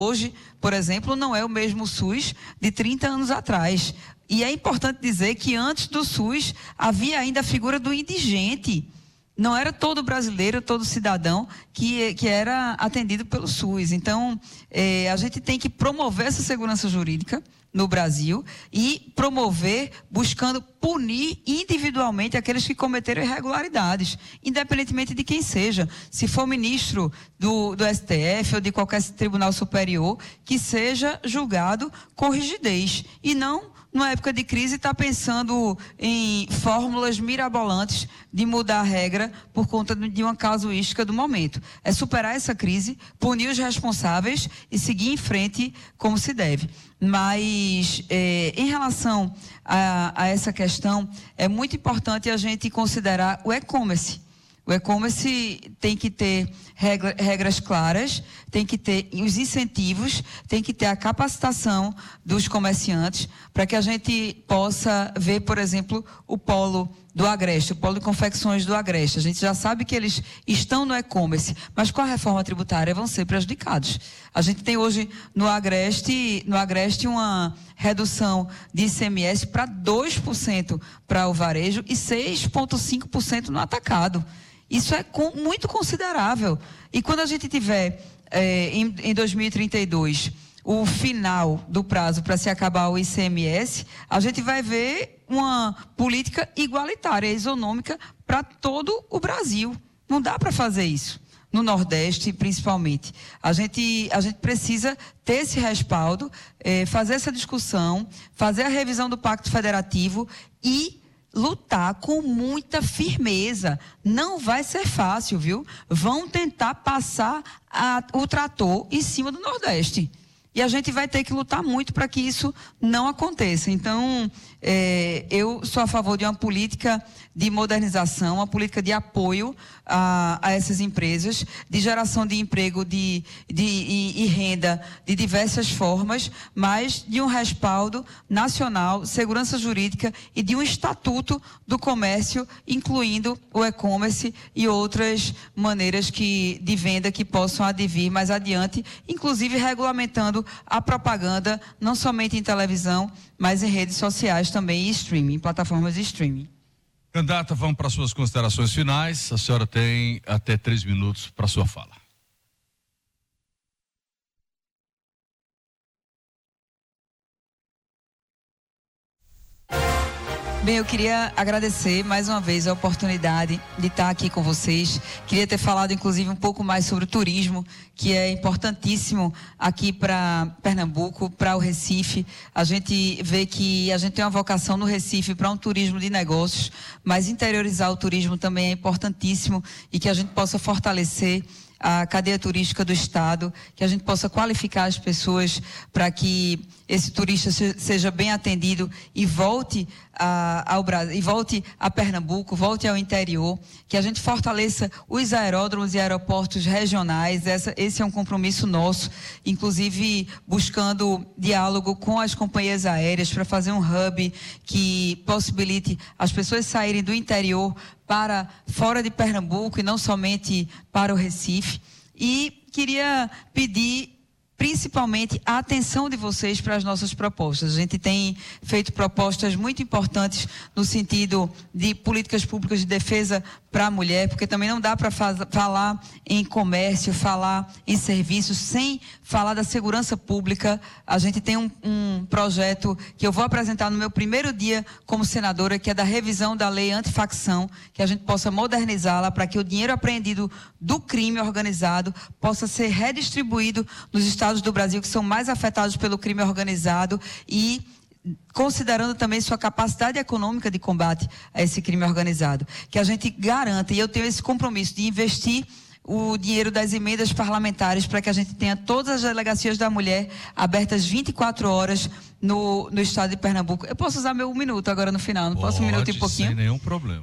Hoje, por exemplo, não é o mesmo SUS de 30 anos atrás. E é importante dizer que antes do SUS havia ainda a figura do indigente. Não era todo brasileiro, todo cidadão que era atendido pelo SUS. Então, a gente tem que promover essa segurança jurídica no Brasil e promover, buscando punir individualmente aqueles que cometeram irregularidades, independentemente de quem seja. Se for ministro do STF ou de qualquer tribunal superior, que seja julgado com rigidez e não, numa época de crise, está pensando em fórmulas mirabolantes de mudar a regra por conta de uma casuística do momento. É superar essa crise, punir os responsáveis e seguir em frente como se deve. Mas, em relação a essa questão, é muito importante a gente considerar o e-commerce. O e-commerce tem que ter regras claras, tem que ter os incentivos, tem que ter a capacitação dos comerciantes para que a gente possa ver, por exemplo, o polo do Agreste, o polo de confecções do Agreste. A gente já sabe que eles estão no e-commerce, mas com a reforma tributária vão ser prejudicados. A gente tem hoje no Agreste uma redução de ICMS para 2% para o varejo e 6,5% no atacado. Isso é muito considerável. E quando a gente tiver, em 2032, o final do prazo para se acabar o ICMS, a gente vai ver uma política igualitária, isonômica, para todo o Brasil. Não dá para fazer isso. No Nordeste, principalmente. A gente precisa ter esse respaldo, fazer essa discussão, fazer a revisão do Pacto Federativo e lutar com muita firmeza. Não vai ser fácil, viu? Vão tentar passar o trator em cima do Nordeste. E a gente vai ter que lutar muito para que isso não aconteça. Então, eu sou a favor de uma política de modernização, uma política de apoio a essas empresas, de geração de emprego e renda de diversas formas, mas de um respaldo nacional, segurança jurídica e de um estatuto do comércio, incluindo o e-commerce e outras maneiras de venda que possam advir mais adiante, inclusive regulamentando a propaganda, não somente em televisão, mas em redes sociais também e streaming, em plataformas de streaming. Candidata, vamos para suas considerações finais. A senhora tem até 3 minutos para sua fala. Bem, eu queria agradecer mais uma vez a oportunidade de estar aqui com vocês. Queria ter falado, inclusive, um pouco mais sobre o turismo, que é importantíssimo aqui para Pernambuco, para o Recife. A gente vê que a gente tem uma vocação no Recife para um turismo de negócios, mas interiorizar o turismo também é importantíssimo e que a gente possa fortalecer a cadeia turística do Estado, que a gente possa qualificar as pessoas para que esse turista seja bem atendido e volte ao Brasil, e volte a Pernambuco, volte ao interior, que a gente fortaleça os aeródromos e aeroportos regionais. Esse é um compromisso nosso, inclusive buscando diálogo com as companhias aéreas para fazer um hub que possibilite as pessoas saírem do interior para fora de Pernambuco e não somente para o Recife. E queria pedir principalmente a atenção de vocês para as nossas propostas. A gente tem feito propostas muito importantes no sentido de políticas públicas de defesa para a mulher, porque também não dá para falar em comércio, falar em serviços, sem falar da segurança pública. A gente tem um projeto que eu vou apresentar no meu primeiro dia como senadora, que é da revisão da lei antifacção, que a gente possa modernizá-la para que o dinheiro apreendido do crime organizado possa ser redistribuído nos estados do Brasil que são mais afetados pelo crime organizado e considerando também sua capacidade econômica de combate a esse crime organizado. Que a gente garanta, e eu tenho esse compromisso de investir o dinheiro das emendas parlamentares para que a gente tenha todas as delegacias da mulher abertas 24 horas no estado de Pernambuco. Eu posso usar meu 1 minuto agora no final, não posso? 1 minuto e pouquinho? Sem nenhum problema.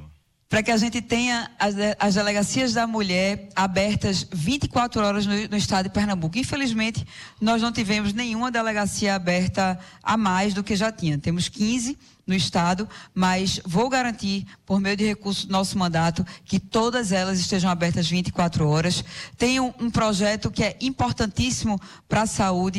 para que a gente tenha as delegacias da mulher abertas 24 horas no estado de Pernambuco. Infelizmente, nós não tivemos nenhuma delegacia aberta a mais do que já tinha. Temos 15 no estado, mas vou garantir, por meio de recurso do nosso mandato, que todas elas estejam abertas 24 horas. Tem um projeto que é importantíssimo para a saúde,